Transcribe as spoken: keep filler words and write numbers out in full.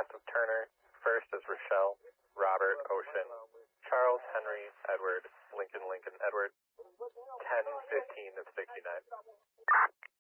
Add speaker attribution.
Speaker 1: last of Turner. First is Rochelle, Robert, Ocean, Charles, Henry, Edward, Lincoln, Lincoln, Edward. ten fifteen of sixty-nine.